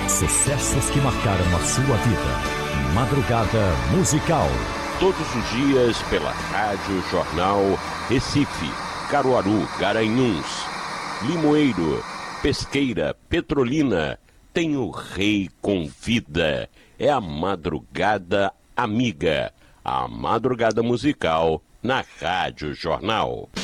Sucessos que marcaram a sua vida. Madrugada Musical. Todos os dias pela Rádio Jornal Recife, Caruaru, Garanhuns, Limoeiro, Pesqueira, Petrolina. Tem o Rei Convida. É a Madrugada Amiga. A Madrugada Musical na Rádio Jornal.